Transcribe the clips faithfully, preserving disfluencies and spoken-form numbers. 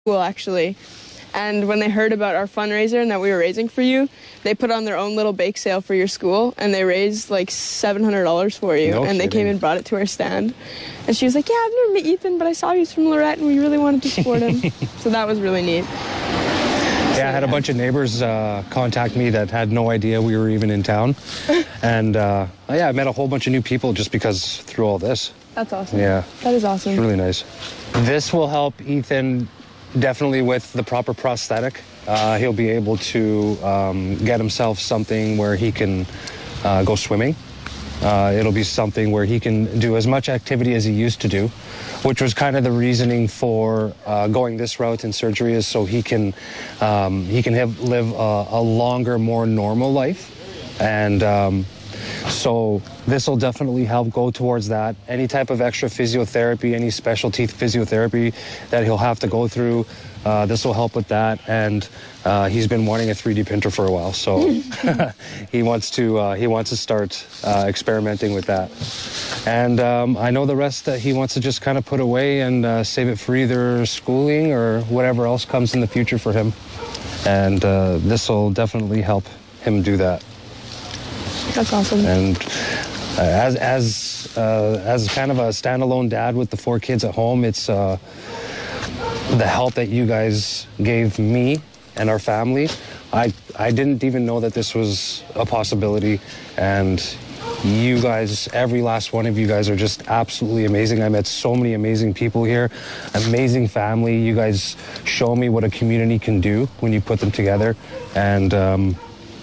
school, actually. And when they heard about our fundraiser and that we were raising for you, they put on their own little bake sale for your school, and they raised like seven hundred dollars for you. No and they kidding. came and brought it to our stand. And she was like, yeah, I've never met Ethan, but I saw he was from Lorette, and we really wanted to support him. So that was really neat. Yeah, I had a bunch of neighbors uh, contact me that had no idea we were even in town. And uh, yeah, I met a whole bunch of new people just because through all this. That's awesome. Yeah. That is awesome. It's really nice. This will help Ethan definitely with the proper prosthetic. Uh, he'll be able to um, get himself something where he can uh, go swimming. Uh, it'll be something where he can do as much activity as he used to do, which was kind of the reasoning for uh, going this route in surgery, is so he can um, he can have, live a, a longer, more normal life. And um, so this will definitely help go towards that. Any type of extra physiotherapy, any special teeth physiotherapy that he'll have to go through, uh, this will help with that. And uh, he's been wanting a three D printer for a while, so he wants to uh, he wants to start uh, experimenting with that. And um, I know the rest that he wants to just kind of put away and uh, save it for either schooling or whatever else comes in the future for him. And uh, this will definitely help him do that. That's awesome. And uh, as as uh, as kind of a standalone dad with the four kids at home, it's uh, the help that you guys gave me and our family. I I didn't even know that this was a possibility, and you guys, every last one of you guys, are just absolutely amazing. I met so many amazing people here, amazing family. You guys show me what a community can do when you put them together, and um,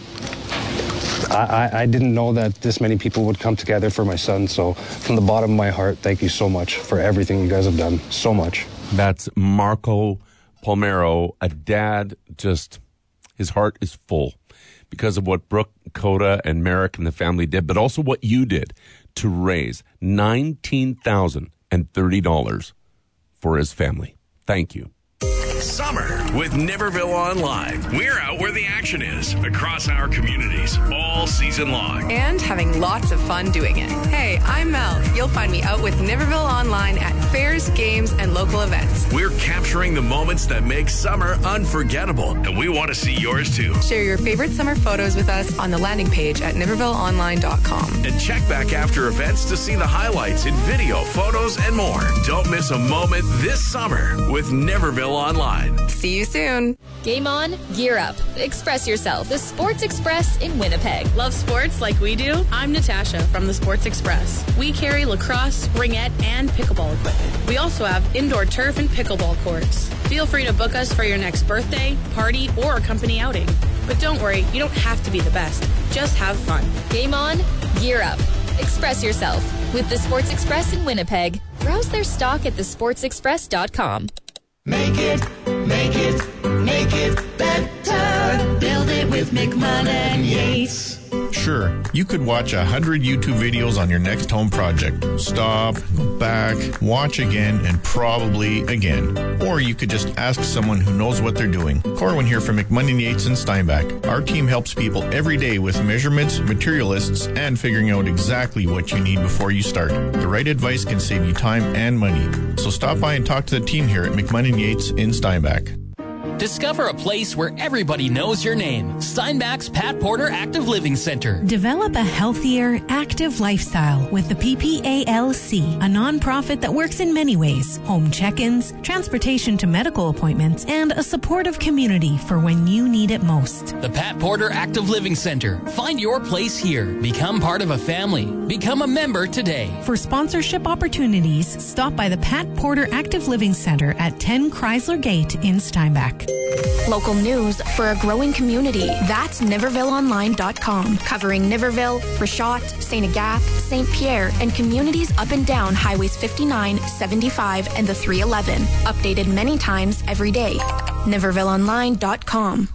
I, I didn't know that this many people would come together for my son. So from the bottom of my heart, thank you so much for everything you guys have done. So much. That's Marco Palmero, a dad. Just his heart is full because of what Brooke, Coda, and Merrick and the family did, but also what you did to raise nineteen thousand thirty dollars for his family. Thank you. Summer with Niverville Online. We're out where the action is across our communities all season long. And having lots of fun doing it. Hey, I'm Mel. You'll find me out with Niverville Online at fairs, games, and local events. We're capturing the moments that make summer unforgettable, and we want to see yours too. Share your favorite summer photos with us on the landing page at niverville online dot com. And check back after events to see the highlights in video, photos, and more. Don't miss a moment this summer with Niverville Online. See you soon. Game on, gear up. Express yourself. The Sports Express in Winnipeg. Love sports like we do? I'm Natasha from the Sports Express. We carry lacrosse, ringette, and pickleball equipment. We also have indoor turf and pickleball courts. Feel free to book us for your next birthday, party, or company outing. But don't worry, you don't have to be the best. Just have fun. Game on, gear up. Express yourself with the Sports Express in Winnipeg. Browse their stock at the sports express dot com. Make it, make it, make it better. Build it with McMahon and Yates. Sure, you could watch a hundred YouTube videos on your next home project. Stop, go back, watch again, and probably again. Or you could just ask someone who knows what they're doing. Corwin here from McMahon Yates and Steinbach. Our team helps people every day with measurements, material lists, and figuring out exactly what you need before you start. The right advice can save you time and money. So stop by and talk to the team here at McMahon Yates in Steinbach. Discover a place where everybody knows your name. Steinbach's Pat Porter Active Living Center. Develop a healthier, active lifestyle with the P P A L C, a nonprofit that works in many ways. Home check-ins, transportation to medical appointments, and a supportive community for when you need it most. The Pat Porter Active Living Center. Find your place here. Become part of a family. Become a member today. For sponsorship opportunities, stop by the Pat Porter Active Living Center at ten Chrysler Gate in Steinbach. Local news for a growing community. That's niverville online dot com. Covering Niverville, Rashot, Saint Agathe, Saint Pierre, and communities up and down Highways fifty-nine, seventy-five, and the three eleven. Updated many times every day. niverville online dot com.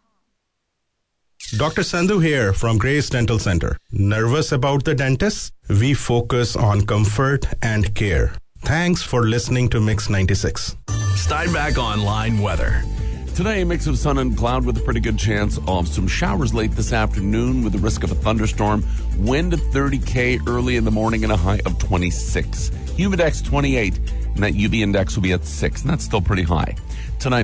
Doctor Sandhu here from Grace Dental Center. Nervous about the dentist? We focus on comfort and care. Thanks for listening to Mix ninety-six. Steinbach Online weather. Today, a mix of sun and cloud with a pretty good chance of some showers late this afternoon with the risk of a thunderstorm. Wind at thirty K early in the morning and a high of twenty-six. Humidex twenty-eight. And that U V index will be at six, and that's still pretty high. Tonight,